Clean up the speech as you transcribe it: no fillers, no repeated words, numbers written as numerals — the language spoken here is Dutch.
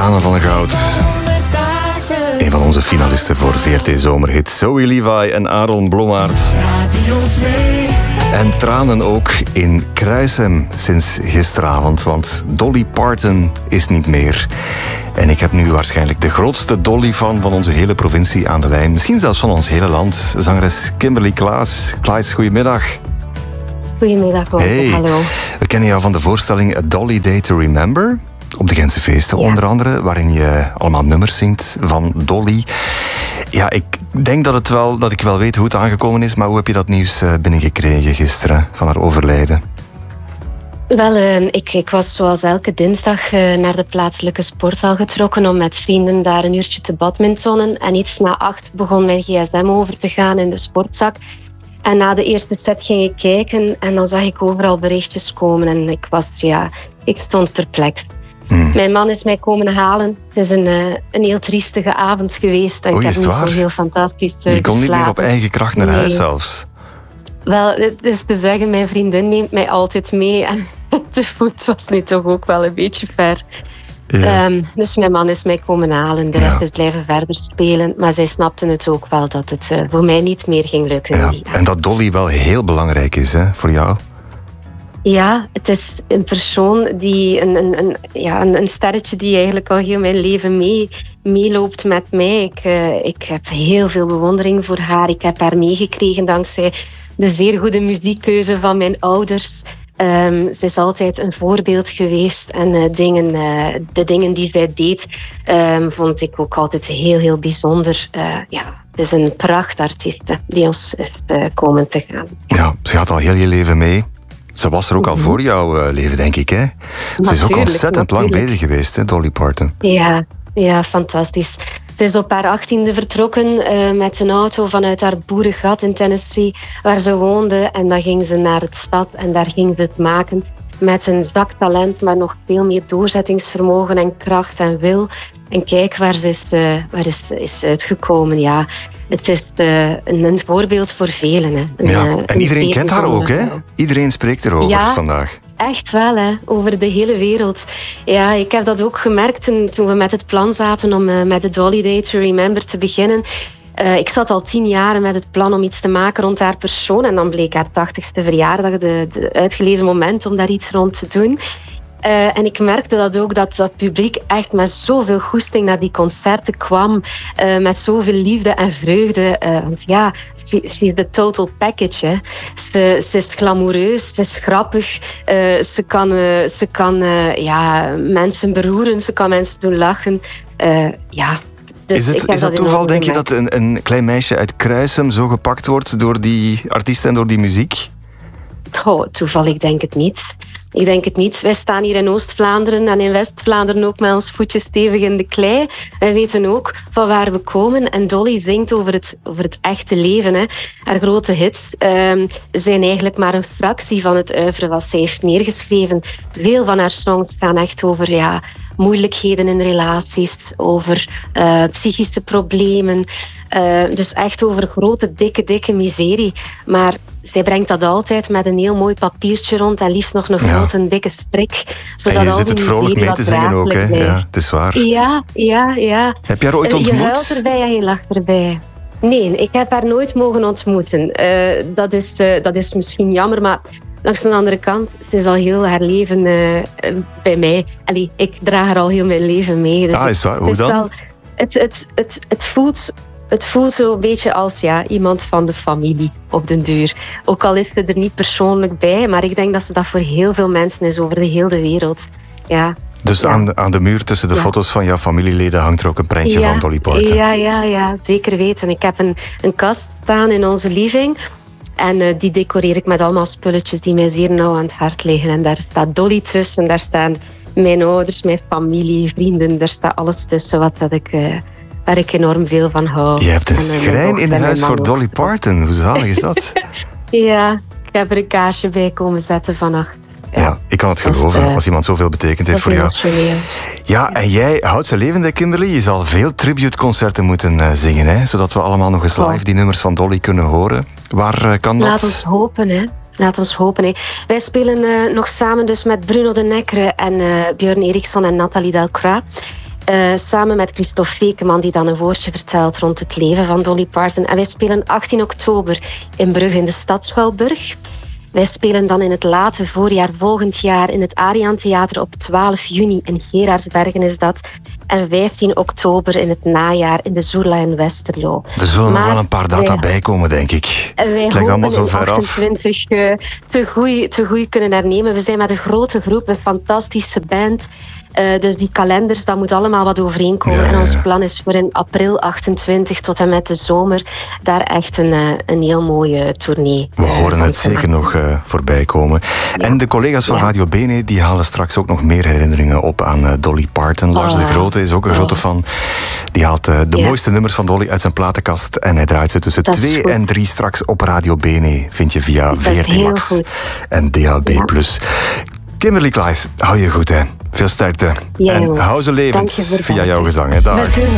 Tranen van goud. Een van onze finalisten voor VRT Zomerhit. Zoe Levi en Aaron Blommaert. En tranen ook in Kruisem sinds gisteravond, want Dolly Parton is niet meer. En ik heb nu waarschijnlijk de grootste Dolly-fan van onze hele provincie aan de lijn. Misschien zelfs van ons hele land. Zangeres Kimberly Klaes. Klaes, goedemiddag. Goedemiddag, hey. Hallo. We kennen jou van de voorstelling A Dolly Day to Remember. Op de Gentse feesten onder andere, waarin je allemaal nummers zingt van Dolly. Ja, ik denk dat ik wel weet hoe het aangekomen is, maar hoe heb je dat nieuws binnengekregen gisteren van haar overlijden? Wel, ik was zoals elke dinsdag naar de plaatselijke sporthal getrokken om met vrienden daar een uurtje te badmintonnen. En iets na 8 begon mijn gsm over te gaan in de sportzak. En na de eerste set ging ik kijken en dan zag ik overal berichtjes komen. En ik stond perplex. Mijn man is mij komen halen. Het is een heel triestige avond geweest. En ik heb niet zo heel fantastisch geslapen. Je kon niet meer op eigen kracht naar huis zelfs. Wel, het is te zeggen, mijn vriendin neemt mij altijd mee. En de voet was nu toch ook wel een beetje ver. Ja. Dus mijn man is mij komen halen. De rest is blijven verder spelen. Maar zij snapten het ook wel dat het voor mij niet meer ging lukken. Ja. En dat Dolly wel heel belangrijk is, hè, voor jou? Ja, het is een persoon die een sterretje die eigenlijk al heel mijn leven meeloopt met mij. Ik heb heel veel bewondering voor haar. Ik heb haar meegekregen dankzij de zeer goede muziekkeuze van mijn ouders. Ze is altijd een voorbeeld geweest en de dingen die zij deed vond ik ook altijd heel, heel bijzonder. Het is een prachtartieste die ons is komen te gaan. Ja, ze gaat al heel je leven mee. Ze was er ook al voor jouw leven, denk ik, hè? Ze is ook ontzettend lang bezig geweest, hè, Dolly Parton. Ja, fantastisch. Ze is op haar 18e vertrokken met een auto vanuit haar boerengat in Tennessee, waar ze woonde. En dan ging ze naar de stad en daar ging ze het maken. Met een zwak talent, maar nog veel meer doorzettingsvermogen en kracht en wil. En kijk waar ze is uitgekomen. Ja, het is een voorbeeld voor velen. Hè. En iedereen kent haar ook, hè? Iedereen spreekt erover vandaag. Echt wel, hè? Over de hele wereld. Ja, ik heb dat ook gemerkt toen we met het plan zaten om met de Dolly Day to Remember te beginnen. Ik zat al 10 jaar met het plan om iets te maken rond haar persoon. En dan bleek haar 80ste verjaardag de uitgelezen moment om daar iets rond te doen. En ik merkte dat ook, dat het publiek echt met zoveel goesting naar die concerten kwam. Met zoveel liefde en vreugde. Want ja, she is the total package. Hè. Ze is glamoureus, ze is grappig. Ze kan mensen beroeren, ze kan mensen doen lachen. Dus is dat toeval, denk je, dat een klein meisje uit Kruisem zo gepakt wordt door die artiest en door die muziek? Oh, toeval, ik denk het niet. Ik denk het niet. Wij staan hier in Oost-Vlaanderen en in West-Vlaanderen ook met ons voetjes stevig in de klei. Wij weten ook van waar we komen. En Dolly zingt over het echte leven. Hè. Haar grote hits zijn eigenlijk maar een fractie van het oeuvre wat zij heeft neergeschreven. Veel van haar songs gaan echt over moeilijkheden in relaties, over psychische problemen. Dus echt over grote, dikke miserie. Maar zij brengt dat altijd met een heel mooi papiertje rond en liefst nog een grote, dikke strik. Zodat en je zit het vrolijk mee te zingen ook, hè? Ja, het is waar. Ja. Heb je haar ooit ontmoet? Je huilt erbij en je lacht erbij. Nee, ik heb haar nooit mogen ontmoeten. Dat is misschien jammer, maar langs de andere kant, het is al heel haar leven bij mij. Allee, ik draag haar al heel mijn leven mee. Dus is waar. Hoe dan? Het voelt zo een beetje als iemand van de familie op den duur. Ook al is ze er niet persoonlijk bij, maar ik denk dat ze dat voor heel veel mensen is over de hele wereld. Ja. Dus aan de muur tussen de foto's van jouw familieleden hangt er ook een prentje van Dolly Parton? Ja, zeker weten. Ik heb een kast staan in onze living. En die decoreer ik met allemaal spulletjes die mij zeer nauw aan het hart liggen. En daar staat Dolly tussen, daar staan mijn ouders, mijn familie, vrienden. Daar staat alles tussen waar ik enorm veel van hou. Je hebt een schrijn in huis voor Dolly Parton. Hoe zalig is dat? Ja, ik heb er een kaarsje bij komen zetten vannacht. Ja, ik kan het geloven als iemand zoveel betekend heeft voor jou. Ja, en jij houdt ze levend, Kimberly. Je zal veel tributeconcerten moeten zingen, hè? Zodat we allemaal nog eens live die nummers van Dolly kunnen horen. Waar kan dat? Laat ons hopen, hè. Wij spelen nog samen dus met Bruno de Neckere en Björn Eriksson en Nathalie Delcroix. Samen met Christophe Fekeman, die dan een woordje vertelt rond het leven van Dolly Parton. En wij spelen 18 oktober in Brugge in de Stadschouwburg. Wij spelen dan in het late voorjaar volgend jaar in het Ariaan Theater op 12 juni in Geraardsbergen is dat. En 15 oktober in het najaar in de Zoerla in Westerlo. Er zullen nog wel een paar data bij komen, denk ik. Wij het lijkt allemaal zo hopen ver af. 28 te goed kunnen hernemen. We zijn met een grote groep, een fantastische band. Dus die kalenders, dat moet allemaal wat overeenkomen. En ons plan is voor in april 28 tot en met de zomer daar echt een heel mooie tournee. We horen het zeker nog voorbij komen. Ja. En de collega's van Radio Bene die halen straks ook nog meer herinneringen op aan Dolly Parton. Lars de Grote is ook een grote fan. Die haalt de mooiste nummers van Dolly uit zijn platenkast en hij draait ze tussen 2 en 3 straks op Radio Bene. Vind je via VRT Max en DHB+. Kimberly Klaes, hou je goed, hè. Veel sterkte. Ja, en hou ze levend via jouw gezang, hè. Dag.